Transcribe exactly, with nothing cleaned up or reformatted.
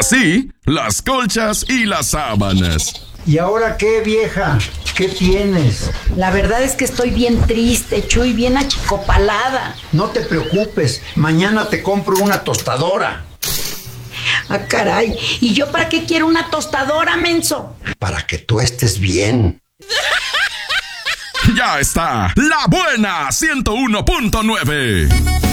Así, las colchas y las sábanas. ¿Y ahora qué, vieja? ¿Qué tienes? La verdad es que estoy bien triste, Chuy, bien achicopalada. No te preocupes, mañana te compro una tostadora. Ah, caray, ¿y yo para qué quiero una tostadora, menso? Para que tú estés bien. Ya está, La Buena ciento uno punto nueve.